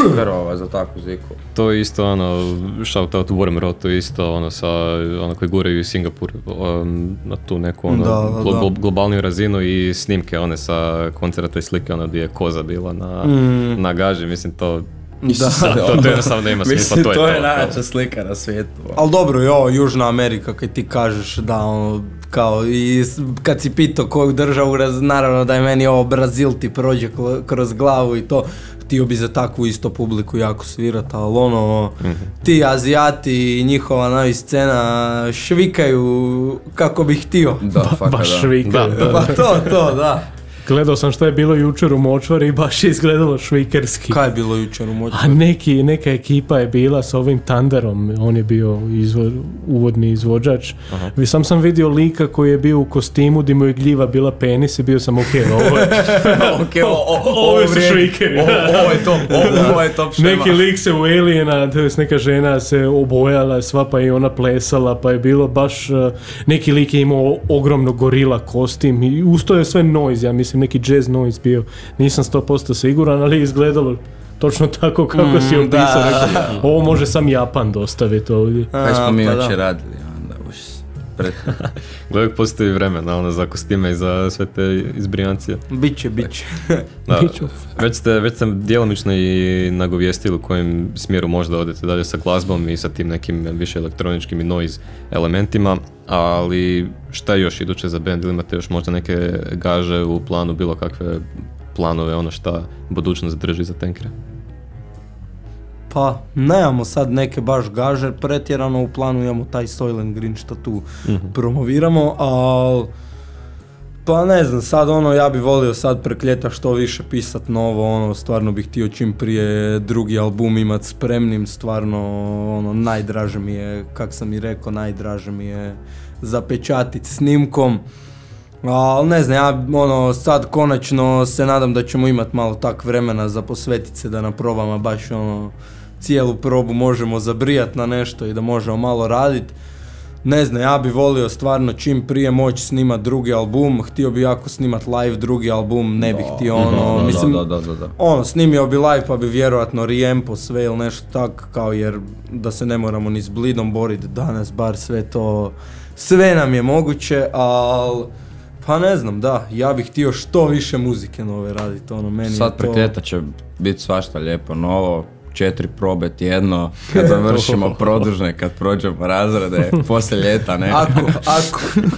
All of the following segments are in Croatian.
super za takvu ziku. To je isto ono, shout out Wormrod, to je isto ono sa, ono koji guraju iz Singapur na tu neku ono globalniju razinu i snimke one sa koncerta i slike ono gdje je koza bila na gaži, mislim to... To jednostavno nema smisla, to je to. To je najveća slika na svijetu. Ali dobro, Južna Amerika, kad ti kažeš da ono, kao i kad si pitao koju državu, naravno da je meni ovo Brazil ti prođe kroz glavu i to, htio bi za takvu isto publiku jako svirat, ali ono, ti Azijati i njihova novi scena švikaju kako bi htio. Da, baš švikaju. Pa to, da. Gledao sam što je bilo jučer u Močvari i baš je izgledalo švikerski. Kaj je bilo jučer u Močvari? A neka ekipa je bila sa ovim Thunderom, on je bio uvodni izvođač. Sam vidio lika koji je bio u kostimu gdje mu je gljiva bila penis i bio sam ovo su švikeri. Ovo je top šema. Neki lik se u Aliena, to jest neka žena se obojala sva pa i ona plesala, pa je bilo baš, neki lik je imao ogromno gorila kostim i usto je sve noise, ja mislim neki jazz noise bio, nisam 100% siguran, ali izgledalo točno tako kako si opisao. Ovo može sam Japan dostaviti ovdje. Kaj smo mi već radili, onda už Gledaj, postoji vremena ono, za kostime i za sve te izbrijancije. Biće. Da, već ste djelomično i nagovijestili u kojem smjeru možda odete dalje sa glazbom i sa tim nekim više elektroničkim i noise elementima, ali šta je još iduće za band? Ili imate još možda neke gaže u planu, bilo kakve planove, ono šta budućnost drži za Tenkre? Pa, nemamo sad neke baš gaže, pretjerano u planu imamo taj Soylent Green što tu promoviramo, ali pa ne znam, sad ono ja bi volio sad prek ljeta što više pisat novo, ono stvarno bih htio čim prije drugi album imat spremnim, stvarno ono najdraže mi je, kak sam i rekao, najdraže mi je zapečatit snimkom. Ali ne znam, ja ono sad konačno se nadam da ćemo imat malo tak vremena za posvetit se da na probama baš ono cijelu probu možemo zabrijat na nešto i da možemo malo radit. Ne znam, ja bi volio stvarno čim prije moći snimat drugi album, htio bi jako snimat live drugi album, ne bih htio ono, mislim, ono, snimio bi live pa bi vjerojatno reampo sve ili nešto tak, kao jer da se ne moramo ni s Blidom borit danas, bar sve nam je moguće, ali pa ne znam, da, ja bih htio što više muzike nove raditi, ono, meni sad prek ljeta će biti svašta lijepo novo, 4 probe tjedno, kad završimo produžne, kad prođemo razrede, poslije ljeta, ne? Ako.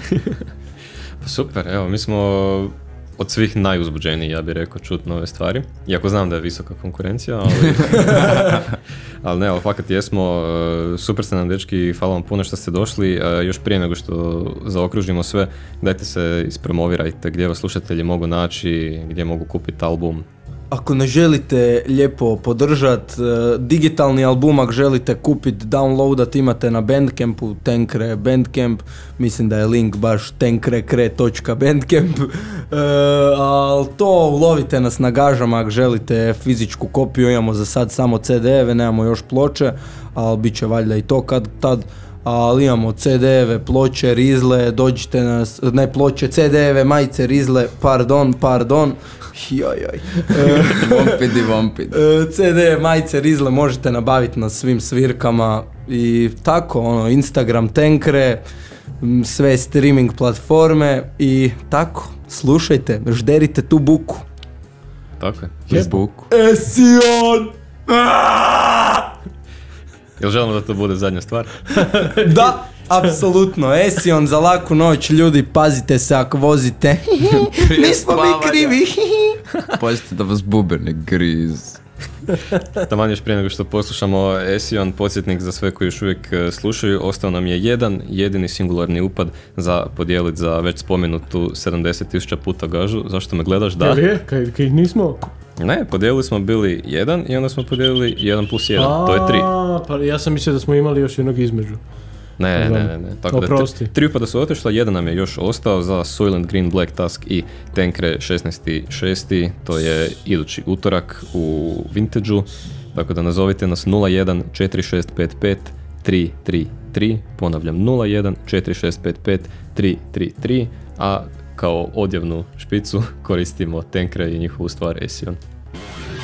Super, evo, mi smo od svih najuzbuđeniji, ja bih rekao, čut nove stvari. Iako znam da je visoka konkurencija, ali ne, ali fakat jesmo. Super ste nam, dečki, hvala vam puno što ste došli. Još prije nego što zaokružimo sve, dajte se ispromovirajte gdje vas slušatelji mogu naći, gdje mogu kupiti album. Ako ne želite lijepo podržat digitalni album, ako želite kupiti, downloadat, imate na Bandcampu, Tenkre Bandcamp, mislim da je link baš tenkrekre.bandcamp, ali to ulovite nas na gažama ako želite fizičku kopiju, imamo za sad samo CD-eve, nemamo još ploče, ali bit će valjda i to kad tad. Ali imamo CD-eve, ploče, rizle, dođite nas, ne ploče, CD-eve, majice, rizle, pardon, joj. Vompidi. CD, majice, rizle možete nabaviti na svim svirkama i tako, ono, Instagram Tenkre, sve streaming platforme i tako, slušajte, žderite tu buku. Tako je. Buku. Esion! Jel želimo da to bude zadnja stvar? Da, apsolutno. Esion za laku noć, ljudi, pazite se ako vozite. Nismo mi krivi. Pazite da vas buber ne griz. Taman još prije nego što poslušamo Esion, podsjetnik za sve koji još uvijek slušaju, ostao nam je jedan jedini singularni upad za podijeliti za već spomenutu 70.000 puta gažu. Zašto me gledaš? Da. Kaj nismo? Ne, podijelili smo bili 1 i onda smo podijelili 1 plus 1, to je 3. Pa ja sam mislio da smo imali još jednog između. Ne. Tako da 3 upada su otišla, jedan nam je još ostao za Soylent Green, Black Tusk i Tenkre 16.6. To je idući utorak u Vintage-u. Tako da nazovite nas 01 4655 333, ponavljam 01 4655 333, a kao odjavnu špicu koristimo Tenkre i njihovu stvar Esion.